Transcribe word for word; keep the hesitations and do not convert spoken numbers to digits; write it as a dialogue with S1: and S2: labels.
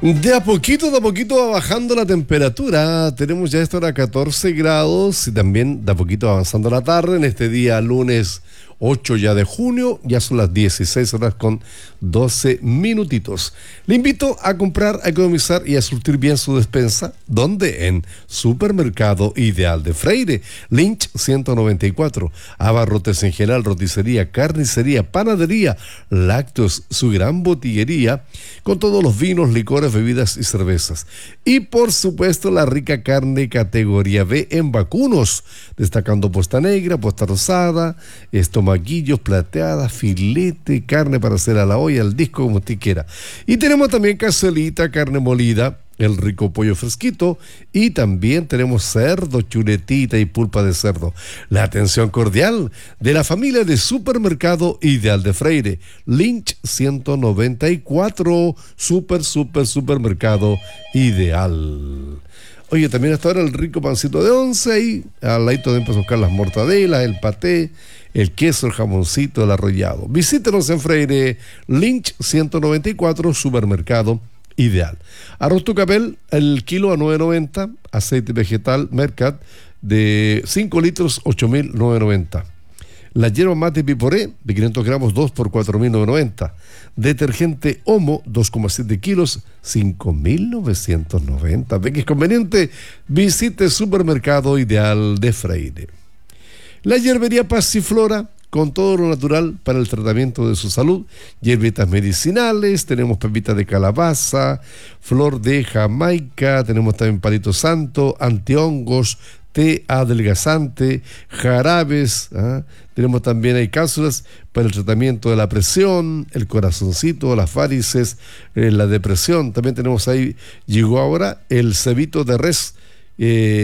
S1: De a poquito, de a poquito va bajando la temperatura. Tenemos ya esta hora catorce grados y también de a poquito avanzando la tarde en este día lunes ocho ya de junio, ya son las dieciséis horas con doce minutitos. Le invito a comprar, a economizar y a surtir bien su despensa. ¿Dónde? En Supermercado Ideal de Freire, Lynch ciento noventa y cuatro. Abarrotes en general, roticería, carnicería, panadería, lácteos, su gran botillería, con todos los vinos, licores, bebidas y cervezas. Y por supuesto la rica carne categoría B en vacunos, destacando posta negra, posta rosada, estomaguillos, plateadas, filete, carne para hacer a la olla, al disco, como usted quiera. Y tenemos también cazuelita, carne molida, el rico pollo fresquito y también tenemos cerdo, chuletita y pulpa de cerdo. La atención cordial de la familia de Supermercado Ideal de Freire, Lynch ciento noventa y cuatro, super, super, supermercado ideal. Oye, también hasta ahora el rico pancito de once y al ladito de empezar a buscar las mortadelas, el paté, el queso, el jamoncito, el arrollado. Visítenos en Freire, Lynch ciento noventa y cuatro, supermercado ideal. Arroz tucapel, el kilo a nueve noventa, aceite vegetal Mercat de cinco litros, ocho mil novecientos noventa. La yerba mate piporé de quinientos gramos, dos por cuatro mil novecientos noventa. Detergente Omo, dos coma siete kilos, cinco mil novecientos noventa. Ve que es conveniente, visite Supermercado Ideal de Freire. La hierbería Pasiflora, con todo lo natural para el tratamiento de su salud, hierbitas medicinales, tenemos pepita de calabaza, flor de Jamaica, tenemos también palito santo, antihongos, té adelgazante, jarabes, ¿ah? Tenemos también hay cápsulas para el tratamiento de la presión, el corazoncito, las varices, eh, la depresión. También tenemos ahí, llegó ahora el cebito de res, eh,